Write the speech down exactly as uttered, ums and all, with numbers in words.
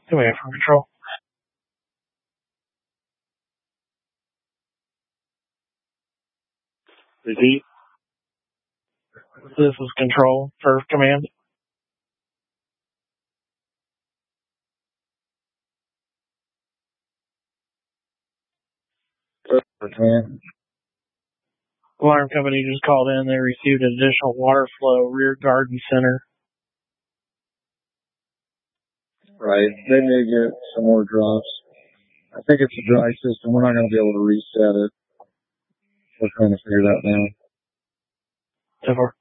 Command from control. Repeat. This is control for command. For command. Alarm company just called in. They received additional water flow, rear garden center. Right. They may get some more drops. I think it's a dry system. We're not going to be able to reset it. We're trying to figure that out. So far.